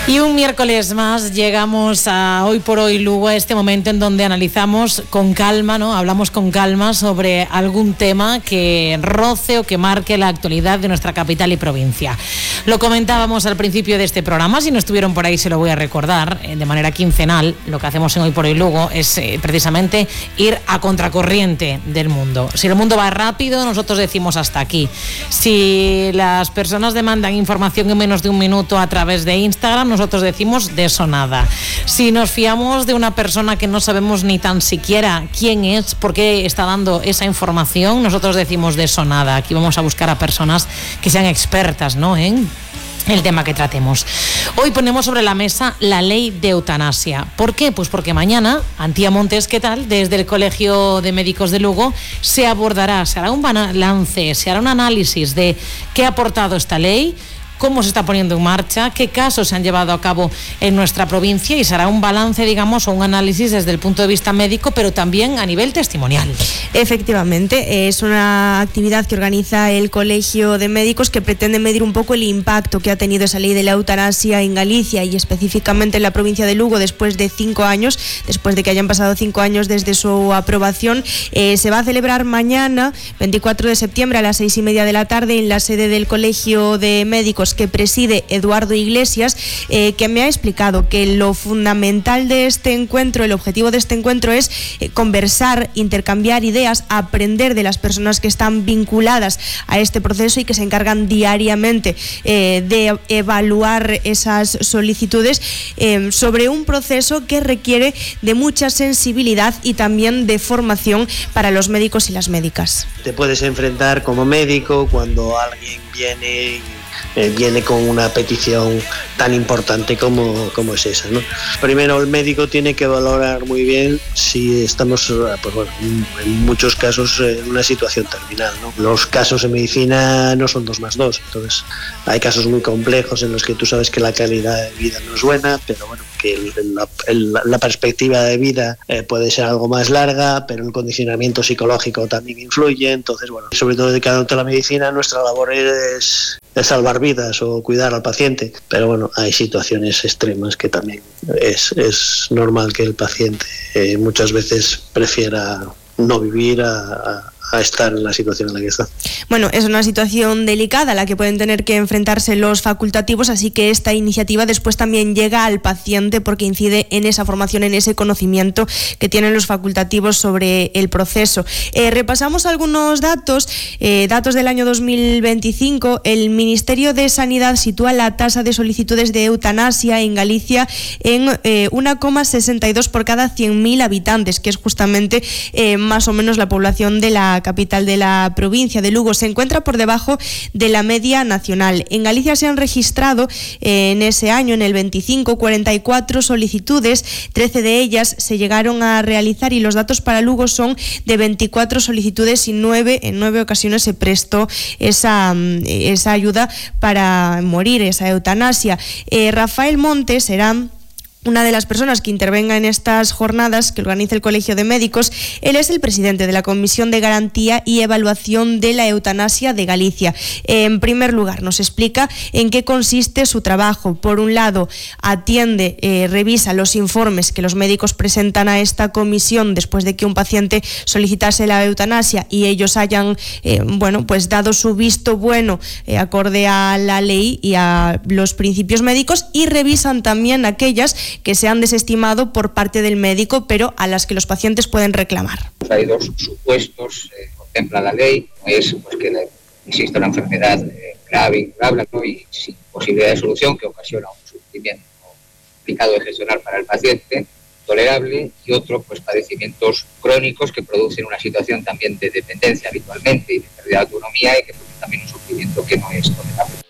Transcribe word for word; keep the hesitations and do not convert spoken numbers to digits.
Y un miércoles más llegamos a Hoy por Hoy Lugo, a este momento en donde analizamos con calma, ¿no? Hablamos con calma sobre algún tema que roce o que marque la actualidad de nuestra capital y provincia. Lo comentábamos al principio de este programa, si no estuvieron por ahí se lo voy a recordar, de manera quincenal. Lo que hacemos en Hoy por Hoy Lugo es eh, precisamente ir a contracorriente del mundo. Si el mundo va rápido, nosotros decimos hasta aquí. Si las personas demandan información en menos de un minuto a través de Instagram, nosotros decimos de eso nada. Si nos fiamos de una persona que no sabemos ni tan siquiera quién es, por qué está dando esa información, nosotros decimos de eso nada. Aquí vamos a buscar a personas que sean expertas, ¿no?, en el tema que tratemos. Hoy ponemos sobre la mesa la ley de eutanasia. ¿Por qué? Pues porque mañana, Antía Montes, ¿qué tal? Desde el Colegio de Médicos de Lugo se abordará, se hará un balance, se hará un análisis de qué ha aportado esta ley, cómo se está poniendo en marcha, qué casos se han llevado a cabo en nuestra provincia, y será un balance, digamos, o un análisis desde el punto de vista médico, pero también a nivel testimonial. Efectivamente, es una actividad que organiza el Colegio de Médicos que pretende medir un poco el impacto que ha tenido esa ley de la eutanasia en Galicia y específicamente en la provincia de Lugo después de cinco años, después de que hayan pasado cinco años desde su aprobación. Eh, se va a celebrar mañana, veinticuatro de septiembre, a las seis y media de la tarde, en la sede del Colegio de Médicos que preside Eduardo Iglesias, eh, que me ha explicado que lo fundamental de este encuentro, el objetivo de este encuentro es eh, conversar, intercambiar ideas, aprender de las personas que están vinculadas a este proceso y que se encargan diariamente eh, de evaluar esas solicitudes eh, sobre un proceso que requiere de mucha sensibilidad y también de formación para los médicos y las médicas. Te puedes enfrentar como médico cuando alguien viene Eh, viene con una petición tan importante como, como es esa, ¿no? Primero, el médico tiene que valorar muy bien si estamos, pues bueno, en muchos casos en una situación terminal, ¿no? Los casos en medicina no son dos más dos, entonces hay casos muy complejos en los que tú sabes que la calidad de vida no es buena, pero bueno, que el, la, el, la perspectiva de vida eh, puede ser algo más larga, pero el condicionamiento psicológico también influye. Entonces, bueno, sobre todo dedicado a la medicina, nuestra labor es, es salvar vidas o cuidar al paciente, pero bueno, hay situaciones extremas que también es, es normal que el paciente eh, muchas veces prefiera no vivir a, a a estar en la situación en la que está. Bueno, es una situación delicada a la que pueden tener que enfrentarse los facultativos, así que esta iniciativa después también llega al paciente porque incide en esa formación, en ese conocimiento que tienen los facultativos sobre el proceso. Eh, repasamos algunos datos, eh, datos del año dos mil veinticinco. El Ministerio de Sanidad sitúa la tasa de solicitudes de eutanasia en Galicia en eh, uno coma sesenta y dos por cada cien mil habitantes, que es justamente eh, más o menos la población de la capital de la provincia de Lugo. Se encuentra por debajo de la media nacional. En Galicia se han registrado eh, en ese año, en el veinticinco, cuarenta y cuatro solicitudes, trece de ellas se llegaron a realizar y los datos para Lugo son de veinticuatro solicitudes y nueve, en nueve ocasiones se prestó esa, esa ayuda para morir, esa eutanasia. Eh, Rafael Montes será una de las personas que intervenga en estas jornadas que organiza el Colegio de Médicos. Él es el presidente de la Comisión de Garantía y Evaluación de la Eutanasia de Galicia. En primer lugar, nos explica en qué consiste su trabajo. Por un lado, atiende, eh, revisa los informes que los médicos presentan a esta comisión después de que un paciente solicitase la eutanasia y ellos hayan, eh, bueno, pues dado su visto bueno eh, acorde a la ley y a los principios médicos, y revisan también aquellas que se han desestimado por parte del médico, pero a las que los pacientes pueden reclamar. Hay dos supuestos, eh, contempla la ley, es pues, que existe una enfermedad eh, grave, incurable, ¿no?, y sin posibilidad de solución, que ocasiona un sufrimiento complicado de gestionar para el paciente, tolerable, y otro, pues padecimientos crónicos que producen una situación también de dependencia habitualmente y de pérdida de autonomía y que producen también un sufrimiento que no es tolerable.